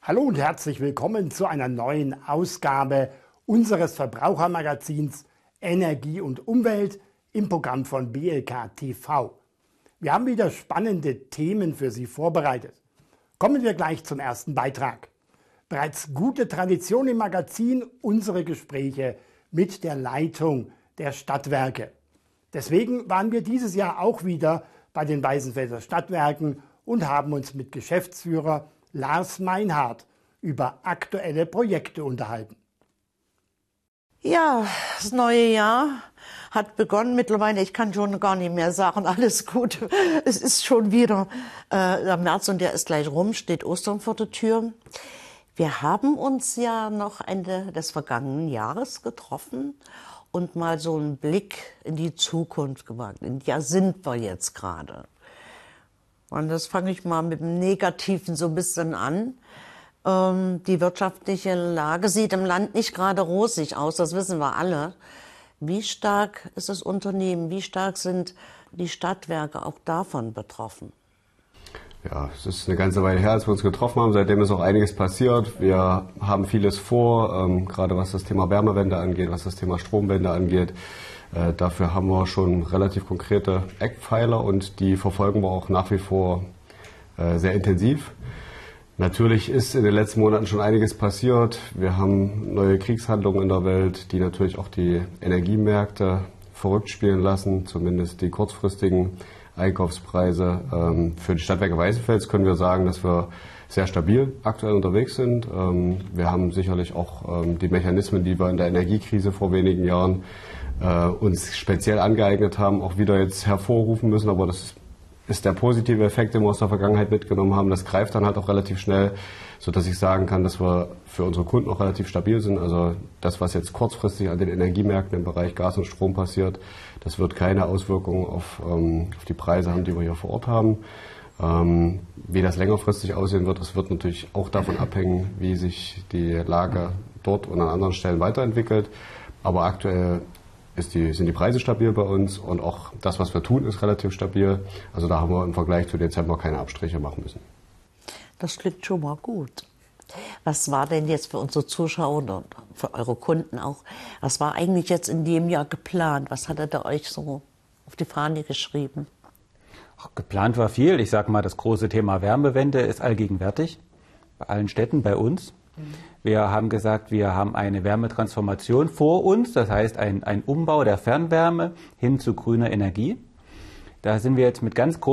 Hallo und herzlich willkommen zu einer neuen Ausgabe unseres Verbrauchermagazins Energie und Umwelt im Programm von BLK TV. Wir haben wieder spannende Themen für Sie vorbereitet. Kommen wir gleich zum ersten Beitrag. Bereits gute Tradition im Magazin, unsere Gespräche mit der Leitung der Stadtwerke. Deswegen waren wir dieses Jahr auch wieder bei den Weißenfelser Stadtwerken und haben uns mit Geschäftsführer Lars Meinhardt über aktuelle Projekte unterhalten. Ja, das neue Jahr hat begonnen. Mittlerweile, ich kann schon gar nicht mehr sagen, alles gut. Es ist schon wieder der März und der ist gleich rum, steht Ostern vor der Tür. Wir haben uns ja noch Ende des vergangenen Jahres getroffen und mal so einen Blick in die Zukunft gewagt. Ja, sind wir jetzt gerade? Und das fange ich mal mit dem Negativen so ein bisschen an. Die wirtschaftliche Lage sieht im Land nicht gerade rosig aus, das wissen wir alle. Wie stark ist das Unternehmen, wie stark sind die Stadtwerke auch davon betroffen? Ja, es ist eine ganze Weile her, als wir uns getroffen haben. Seitdem ist auch einiges passiert. Wir haben vieles vor, gerade was das Thema Wärmewende angeht, was das Thema Stromwende angeht. Dafür haben wir schon relativ konkrete Eckpfeiler und die verfolgen wir auch nach wie vor sehr intensiv. Natürlich ist in den letzten Monaten schon einiges passiert. Wir haben neue Kriegshandlungen in der Welt, die natürlich auch die Energiemärkte verrückt spielen lassen, zumindest die kurzfristigen Einkaufspreise. Für die Stadtwerke Weißenfels können wir sagen, dass wir sehr stabil aktuell unterwegs sind. Wir haben sicherlich auch die Mechanismen, die wir in der Energiekrise vor wenigen Jahren uns speziell angeeignet haben, auch wieder jetzt hervorrufen müssen. Aber das ist der positive Effekt, den wir aus der Vergangenheit mitgenommen haben. Das greift dann halt auch relativ schnell, sodass ich sagen kann, dass wir für unsere Kunden auch relativ stabil sind. Also das, was jetzt kurzfristig an den Energiemärkten im Bereich Gas und Strom passiert, das wird keine Auswirkungen auf die Preise haben, die wir hier vor Ort haben. Wie das längerfristig aussehen wird, das wird natürlich auch davon abhängen, wie sich die Lage dort und an anderen Stellen weiterentwickelt. Aber aktuell sind die Preise stabil bei uns und auch das, was wir tun, ist relativ stabil. Also da haben wir im Vergleich zu Dezember keine Abstriche machen müssen. Das klingt schon mal gut. Was war denn jetzt für unsere Zuschauer und für eure Kunden auch, was war eigentlich jetzt in dem Jahr geplant? Was hattet ihr euch so auf die Fahne geschrieben? Geplant war viel. Ich sage mal, das große Thema Wärmewende ist allgegenwärtig. Bei allen Städten, bei uns. Wir haben gesagt, wir haben eine Wärmetransformation vor uns, das heißt ein Umbau der Fernwärme hin zu grüner Energie. Da sind wir jetzt mit ganz großen